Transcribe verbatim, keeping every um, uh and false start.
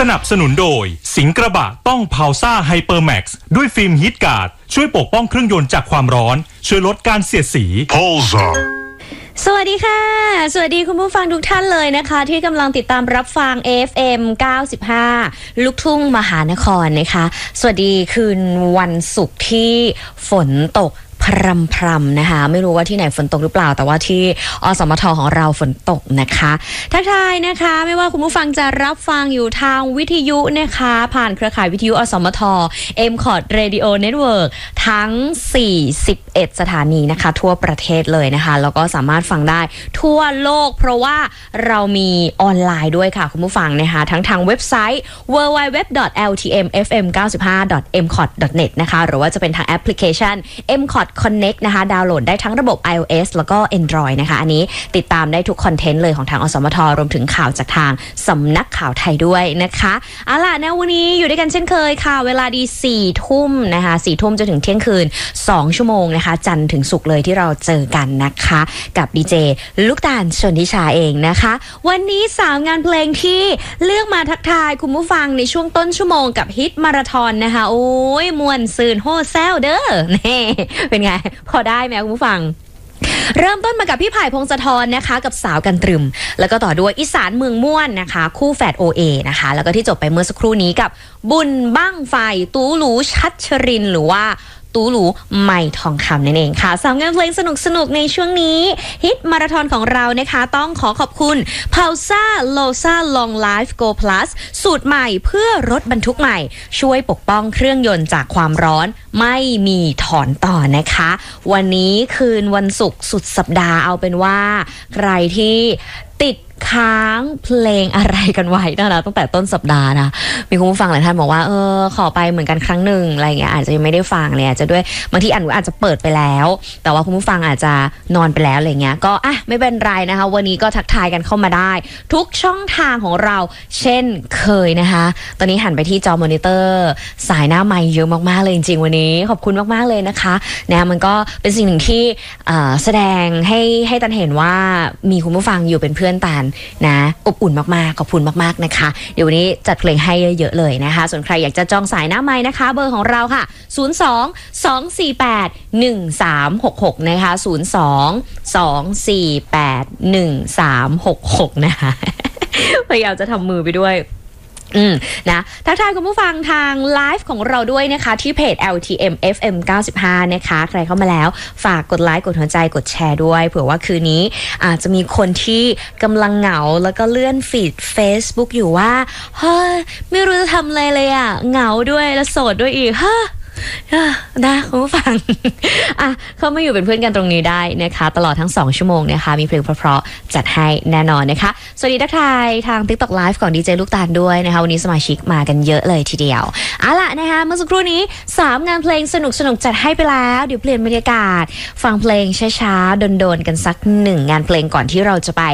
สนับสนุนโดยสิงห์กระบะต้องพาวซ่าไฮเปอร์แม็กซ์ด้วยฟิล์มฮีทการ์ดช่วยปกป้องเครื่องยนต์จากความร้อนช่วยลดการเสียดสีพาวซ่าสวัสดีค่ะสวัสดีคุณผู้ฟังทุกท่านเลยนะคะที่กำลังติดตามรับฟัง เอ เอฟ เอ็ม เก้าสิบห้า ลูกทุ่งมหานครนะคะสวัสดีคืนวันศุกร์ที่ฝนตกพรำพรำนะคะไม่รู้ว่าที่ไหนฝนตกหรือเปล่าแต่ว่าที่อสมทของเราฝนตกนะคะทักทายนะคะไม่ว่าคุณผู้ฟังจะรับฟังอยู่ทางวิทยุนะคะผ่านเครือข่ายวิทยุอสมท เอ็ม คอร์ด Radio Network ทั้งสี่สิบเอ็ดสถานีนะคะทั่วประเทศเลยนะคะแล้วก็สามารถฟังได้ทั่วโลกเพราะว่าเรามีออนไลน์ด้วยค่ะคุณผู้ฟังนะคะทั้งทางเว็บไซต์ ดับเบิลยู ดับเบิลยู ดับเบิลยู ดอท แอล ที เอ็ม เอฟ เอ็ม เก้าสิบห้า ดอท เอ็ม คอร์ด ดอท เน็ต นะคะหรือว่าจะเป็นทางแอปพลิเคชัน เอ็ม คอร์ด Connect นะคะดาวน์โหลดได้ทั้งระบบ iOS แล้วก็ Android นะคะอันนี้ติดตามได้ทุกคอนเทนต์เลยของทางอสมทรวมถึงข่าวจากทางสำนักข่าวไทยด้วยนะคะเอาล่ะนะวันนี้อยู่ด้วยกันเช่นเคยค่ะเวลาดีสี่ทุ่มนะคะสี่ทุ่มจนถึงเที่ยงคืนสองชั่วโมงนะคะจันทร์ถึงศุกร์เลยที่เราเจอกันนะคะกับดีเจลูกตาลชนทิชาเองนะคะวันนี้สามงานเพลงที่เลือกมาทักทายคุณผู้ฟังในช่วงต้นชั่วโมงกับฮิตมาราธอนนะคะโอ้ยมวนซืนโฮแซวเด้อนี่เป็นไงพอได้ไหมคุณผู้ฟังเริ่มต้นมากับพี่ไผ่พงศธรนะคะกับสาวกันตรึมแล้วก็ต่อด้วยอีสานเมืองม่วนนะคะคู่แฝด โอ เอ นะคะแล้วก็ที่จบไปเมื่อสักครู่นี้กับบุญบั้งไฟตูหลูชัชรินหรือว่าตูหลูไมทองคำนั่นเองค่ะสามงานเพลงสนุกสนุกในช่วงนี้ฮิตมาราธอนของเรานะคะต้องขอขอบคุณ Pausa Losa Long Life Go Plus สูตรใหม่เพื่อรถบรรทุกใหม่ช่วยปกป้องเครื่องยนต์จากความร้อนไม่มีถอนต่อนะคะวันนี้คืนวันศุกร์สุดสัปดาห์เอาเป็นว่าใครที่ติดค้างเพลงอะไรกันไว้นะตั้งแต่ต้นสัปดาห์นะมีคุณผู้ฟังหลายท่านบอกว่าเออขอไปเหมือนกันครั้งหนึ่งอะไรเงี้ยอาจจะยังไม่ได้ฟังเลยอาจจะด้วยบางทีอันอาจจะเปิดไปแล้วแต่ว่าคุณผู้ฟังอาจจะนอนไปแล้วอะไรเงี้ยก็อ่ะไม่เป็นไรนะคะวันนี้ก็ทักทายกันเข้ามาได้ทุกช่องทางของเราเช่นเคยนะคะตอนนี้หันไปที่จอมอนิเตอร์สายหน้าไมค์เยอะมากๆเลยจริงๆวันนี้ขอบคุณมากๆเลยนะคะนะมันก็เป็นสิ่งหนึ่งที่แสดงให้ให้ตันเห็นว่ามีคุณผู้ฟังอยู่เป็นเพื่อนตันนะอบอุ่นมากๆขอบคุณมากๆนะคะเดี๋ยววันนี้จัดเพลงให้เยอะๆเลยนะคะส่วนใครอยากจะจองสายหน้าไมค์นะคะเบอร์ของเราค่ะศูนย์ สอง สอง สี่ แปด หนึ่ง สาม หก หกนะคะศูนย์ สอง สอง สี่ แปด หนึ่ง สาม หก หกนะคะพยายามจะทำมือไปด้วยอืมนะทักทายคุณผู้ฟังทางไลฟ์ของเราด้วยนะคะที่เพจ แอล ที เอ็ม เอฟ เอ็ม เก้าสิบห้านะคะใครเข้ามาแล้วฝากกดไลค์กดหัวใจกดแชร์ด้วยเผื่อว่าคืนนี้อาจจะมีคนที่กำลังเหงาแล้วก็เลื่อนฟีด Facebook อยู่ว่าเฮ้ยไม่รู้จะทำอะไรเลยอ่ะเหงาด้วยแล้วโสดด้วยอีกเฮ้ยนะคุณผู้ฟังอ่ะเข้ามาอยู่เป็นเพื่อนกันตรงนี้ได้นะคะตลอดทั้งสองชั่วโมงนะคะมีเพลงเพราะๆจัดให้แน่นอนนะคะสวัสดีทักทายทาง TikTok Live ของดีเจลูกตาลด้วยนะคะวันนี้สมาชิกมากันเยอะเลยทีเดียวเอาล่ะนะคะเมื่อสักครู่นี้สามงานเพลงสนุกๆจัดให้ไปแล้วเดี๋ยวเปลี่ยนบรรยากาศฟังเพลงช้าๆโดนๆกันสักหนึ่งงานเพลงก่อนที่เราจะไป